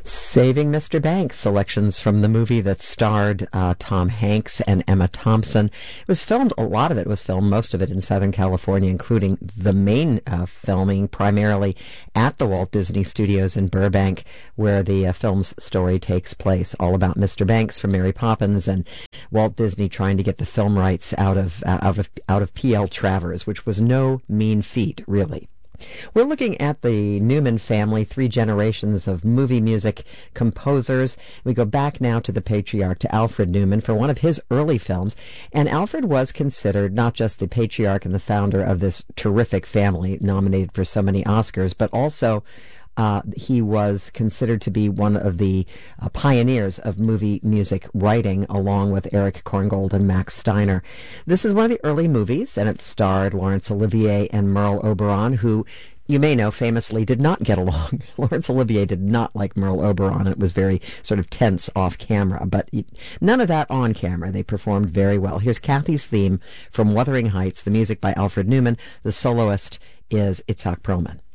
Saving Mr. Banks, selections from the movie that starred Tom Hanks and Emma Thompson. It was filmed, a lot of it was filmed, most of it in Southern California, including the main filming primarily at the Walt Disney Studios in Burbank, where the film's story takes place, all about Mr. Banks from Mary Poppins and Walt Disney trying to get the film rights out of P.L. Travers, which was no mean feat, really. We're looking at the Newman family, 3 generations of movie music composers. We go back now to the patriarch, to Alfred Newman, for one of his early films. And Alfred was considered not just the patriarch and the founder of this terrific family, nominated for so many Oscars, but also he was considered to be one of the pioneers of movie music writing, along with Eric Korngold and Max Steiner. This is one of the early movies, and it starred Laurence Olivier and Merle Oberon, who you may know famously did not get along. Laurence Olivier did not like Merle Oberon. It was very sort of tense off camera, but none of that on camera. They performed very well. Here's Kathy's theme from Wuthering Heights, the music by Alfred Newman. The soloist is Itzhak Perlman.